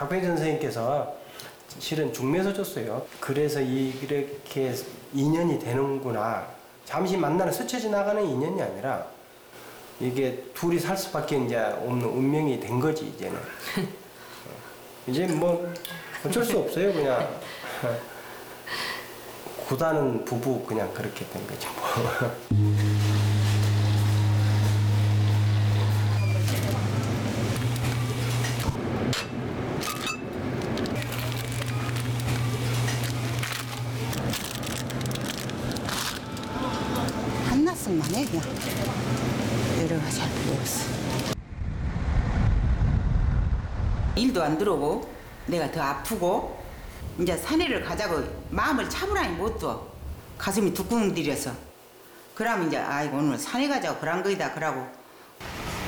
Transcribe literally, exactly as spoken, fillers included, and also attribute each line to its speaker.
Speaker 1: 박배전 선생님께서 실은 중매서 줬어요. 그래서 이렇게 인연이 되는구나. 잠시 만나는 스쳐 지나가는 인연이 아니라 이게 둘이 살 수밖에 이제 없는 운명이 된 거지 이제는. 이제 뭐 어쩔 수 없어요. 그냥 고다는 부부 그냥 그렇게 된 거죠. 뭐.
Speaker 2: 한나성만 해 그냥 내려가 잘 모르겠어. 일도 안 들어오고 내가 더 아프고 이제 산에를 가자고 마음을 차분하게 못 둬. 가슴이 두근거려서. 그러면 이제 아이고 오늘 산에 가자고 그런 거이다 그러고